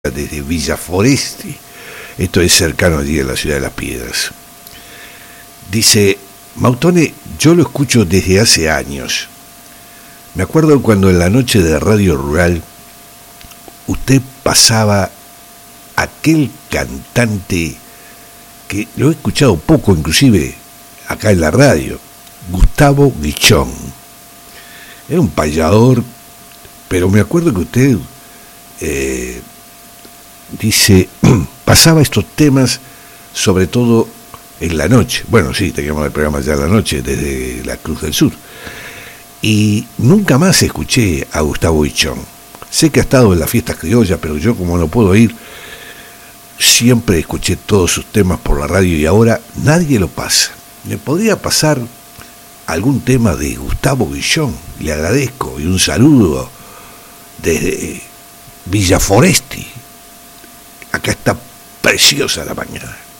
desde Villa Foresti, esto es cercano allí en la ciudad de Las Piedras. Dice, Mautone, yo lo escucho desde hace años. Me acuerdo cuando en la noche de Radio Rural usted pasaba aquel cantante que lo he escuchado poco, inclusive acá en la radio, Gustavo Guichón. Era un payador, pero me acuerdo que usted dice, pasaba estos temas sobre todo en la noche. Bueno, sí, teníamos el programa ya en la noche desde la Cruz del Sur. Y nunca más escuché a Gustavo Guichón. Sé que ha estado en las fiestas criollas, pero yo como no puedo ir, siempre escuché todos sus temas por la radio y ahora nadie lo pasa. ¿Me podría pasar algún tema de Gustavo Guichón? Le agradezco y un saludo desde Villa Foresti. Acá está preciosa la mañana.